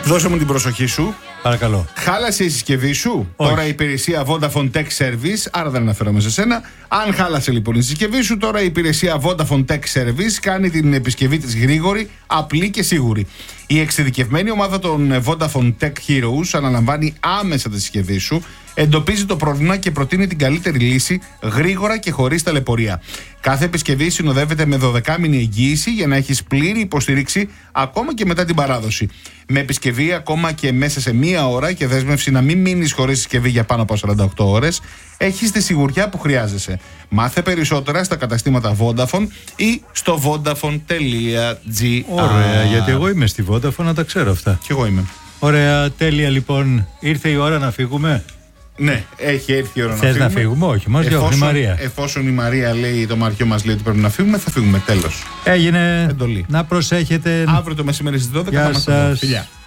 Δώσε μου την προσοχή σου. Παρακαλώ. Χάλασε η συσκευή σου. Όχι. Τώρα η υπηρεσία Vodafone Tech Service, άρα δεν αναφέρομαι σε σένα. Αν χάλασε λοιπόν η συσκευή σου, τώρα η υπηρεσία Vodafone Tech Service κάνει την επισκευή της γρήγορη, απλή και σίγουρη. Η εξειδικευμένη ομάδα των Vodafone Tech Heroes αναλαμβάνει άμεσα τη συσκευή σου, εντοπίζει το πρόβλημα και προτείνει την καλύτερη λύση γρήγορα και χωρίς ταλαιπωρία. Κάθε επισκευή συνοδεύεται με 12μηνη εγγύηση για να έχεις πλήρη υποστήριξη ακόμα και μετά την παράδοση. Με επισκευή ακόμα και μέσα σε μία ώρα και δέσμευση να μην μείνεις χωρίς συσκευή για πάνω από 48 ώρες, έχεις τη σιγουριά που χρειάζεσαι. Μάθε περισσότερα στα καταστήματα Vodafone ή στο vodafone.gr. Ωραία, γιατί εγώ είμαι στη Vodafone, να τα ξέρω αυτά. Κι εγώ είμαι. Ωραία, τέλεια λοιπόν. Ήρθε η ώρα να φύγουμε. Ναι, έχει έρθει η ώρα Θες να φύγουμε, όχι, μας διώχνει η Μαρία. Εφόσον η Μαρία λέει, το Μαριό μας λέει ότι πρέπει να φύγουμε, θα φύγουμε τέλος. Έγινε. Εντολή. Να προσέχετε. Αύριο το μεσημέρι στις 12 Γεια θα μας σας. Φιλιά.